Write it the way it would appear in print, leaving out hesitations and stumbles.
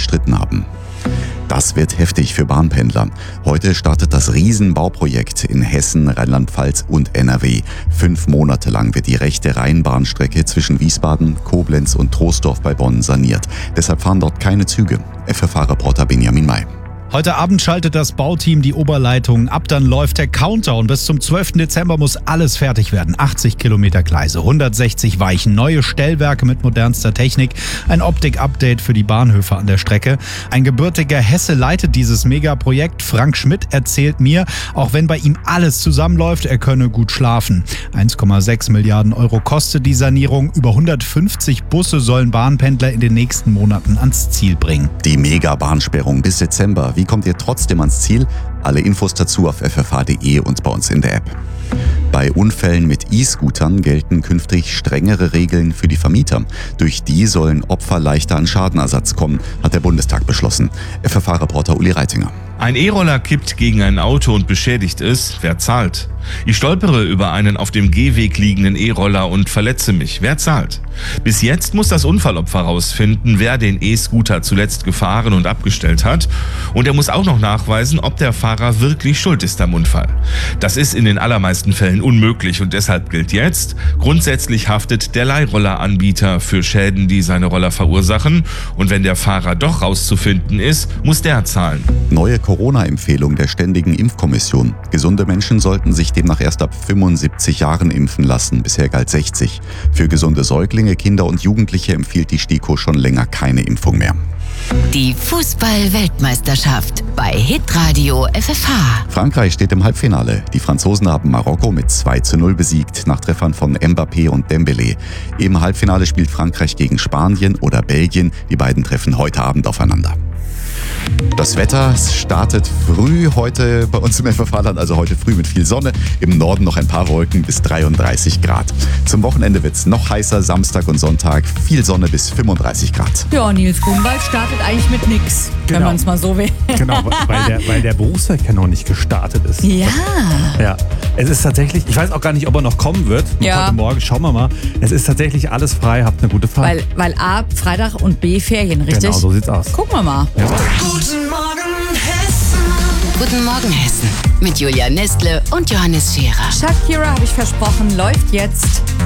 gestritten haben. Das wird heftig für Bahnpendler. Heute startet das Riesenbauprojekt in Hessen, Rheinland-Pfalz und NRW. 5 Monate lang wird die rechte Rheinbahnstrecke zwischen Wiesbaden, Koblenz und Troisdorf bei Bonn saniert. Deshalb fahren dort keine Züge. FFH-Reporter Benjamin May. Heute Abend schaltet das Bauteam die Oberleitung ab, dann läuft der Countdown. Bis zum 12. Dezember muss alles fertig werden. 80 Kilometer Gleise, 160 Weichen, neue Stellwerke mit modernster Technik, ein Optik-Update für die Bahnhöfe an der Strecke. Ein gebürtiger Hesse leitet dieses Megaprojekt. Frank Schmidt erzählt mir, auch wenn bei ihm alles zusammenläuft, er könne gut schlafen. 1,6 Milliarden Euro kostet die Sanierung. Über 150 Busse sollen Bahnpendler in den nächsten Monaten ans Ziel bringen. Die Mega-Bahnsperrung bis Dezember. Wie kommt ihr trotzdem ans Ziel? Alle Infos dazu auf ffh.de und bei uns in der App. Bei Unfällen mit E-Scootern gelten künftig strengere Regeln für die Vermieter. Durch die sollen Opfer leichter an Schadenersatz kommen, hat der Bundestag beschlossen. FFH-Reporter Uli Reitinger. Ein E-Roller kippt gegen ein Auto und beschädigt es. Wer zahlt? Ich stolpere über einen auf dem Gehweg liegenden E-Roller und verletze mich. Wer zahlt? Bis jetzt muss das Unfallopfer herausfinden, wer den E-Scooter zuletzt gefahren und abgestellt hat. Und er muss auch noch nachweisen, ob der Fahrer wirklich schuld ist am Unfall. Das ist in den allermeisten Fällen unmöglich und deshalb gilt jetzt, grundsätzlich haftet der Leihrolleranbieter für Schäden, die seine Roller verursachen. Und wenn der Fahrer doch rauszufinden ist, muss der zahlen. Neue Corona-Empfehlung der Ständigen Impfkommission. Gesunde Menschen sollten sich demnach erst ab 75 Jahren impfen lassen. Bisher galt 60. Für gesunde Säuglinge, Kinder und Jugendliche empfiehlt die STIKO schon länger keine Impfung mehr. Die Fußball-Weltmeisterschaft bei Hitradio FFH. Frankreich steht im Halbfinale. Die Franzosen haben Marokko mit 2:0 besiegt, nach Treffern von Mbappé und Dembélé. Im Halbfinale spielt Frankreich gegen Spanien oder Belgien. Die beiden treffen heute Abend aufeinander. Das Wetter startet früh heute bei uns im FFH-Land, also heute früh mit viel Sonne. Im Norden noch ein paar Wolken bis 33 Grad. Zum Wochenende wird es noch heißer, Samstag und Sonntag viel Sonne bis 35 Grad. Ja, Nils Grunwald startet eigentlich mit nix, wenn man es mal so will. Genau, weil der Berufsverkehr noch nicht gestartet ist. Ja. Ja, es ist tatsächlich, ich weiß auch gar nicht, ob er noch kommen wird. Ja. Heute Morgen, schauen wir mal. Es ist tatsächlich alles frei, habt eine gute Fahrt. Weil A, Freitag und B, Ferien, richtig? Genau, so sieht's aus. Gucken wir mal. Ja. Guten Morgen Hessen. Guten Morgen Hessen mit Julia Nestle und Johannes Scherer. Shakira, habe ich versprochen, läuft jetzt.